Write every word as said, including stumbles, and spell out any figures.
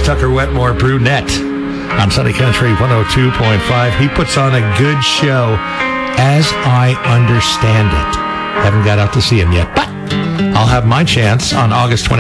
Tucker Wetmore Brunette on Sunny Country one oh two point five. He puts on a good show, as I understand it. Haven't got out to see him yet, but I'll have my chance on August twenty-second.